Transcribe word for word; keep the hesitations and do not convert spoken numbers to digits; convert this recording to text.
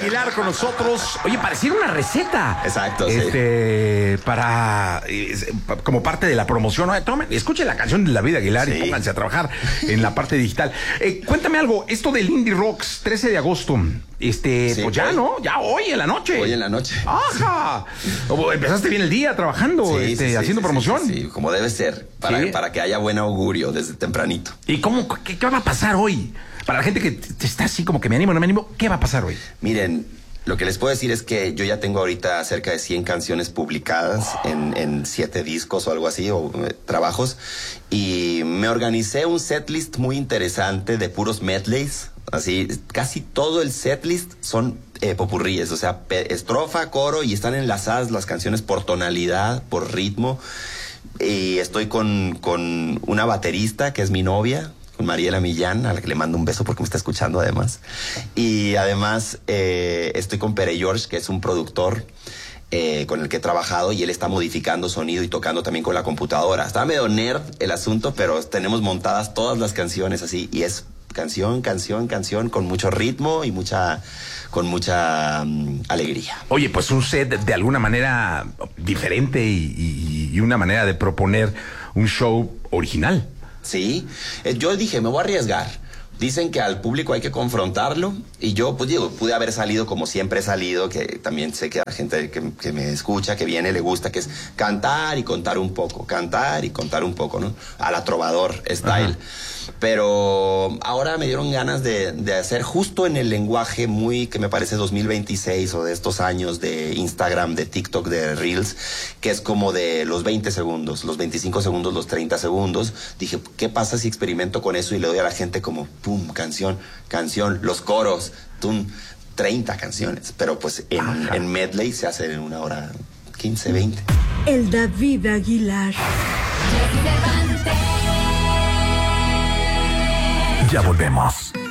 Aguilar con nosotros. Oye, pareciera una receta. Exacto, este, sí. Para, eh, como parte de la promoción. ¿No? Tomen, escuchen la canción de David Aguilar sí. y pónganse a trabajar en la parte digital. Eh, cuéntame algo, esto del Indie Rocks, trece de agosto. Este, sí, pues ya, hoy. ¿no? Ya hoy en la noche. Hoy en la noche. ¡Ajá! Empezaste bien el día trabajando, sí, este, sí, haciendo sí, promoción. Sí, sí, como debe ser, para, ¿sí? para que haya buen augurio desde tempranito. ¿Y cómo, qué, qué va a pasar hoy? Para la gente que está así como que me animo, no me animo, ¿qué va a pasar hoy? Miren, lo que les puedo decir es que yo ya tengo ahorita cerca de cien canciones publicadas oh. en, en siete discos o algo así, o eh, trabajos, y me organicé un setlist muy interesante de puros medleys. Así, casi todo el setlist son eh, popurríes, o sea, estrofa, coro, y están enlazadas las canciones por tonalidad, por ritmo. Y estoy con, con una baterista que es mi novia, con Mariela Millán, a la que le mando un beso porque me está escuchando además. Y además eh, estoy con Pere George, que es un productor eh, con el que he trabajado, y él está modificando sonido y tocando también con la computadora. Está medio nerd el asunto, pero tenemos montadas todas las canciones así, y es canción, canción, canción, con mucho ritmo y mucha, con mucha um, alegría. Oye, pues un set de alguna manera diferente y, y, y una manera de proponer un show original. Sí, eh, yo dije, me voy a arriesgar. Dicen que al público hay que confrontarlo, y yo, pues digo, pude haber salido como siempre he salido, que también sé que a la gente que, que me escucha, que viene, le gusta, que es cantar y contar un poco, cantar y contar un poco, ¿no? A la Trovador style. Ajá. Pero ahora me dieron ganas de, de hacer justo en el lenguaje muy, que me parece dos mil veintiséis o de estos años de Instagram, de TikTok, de Reels, que es como de los veinte segundos, los veinticinco segundos, los treinta segundos. Dije, ¿qué pasa si experimento con eso y le doy a la gente como, pum, canción, canción, los coros, tum, treinta canciones? Pero pues en, en medley se hace en una hora quince, veinte. El David Aguilar. Ya volvemos.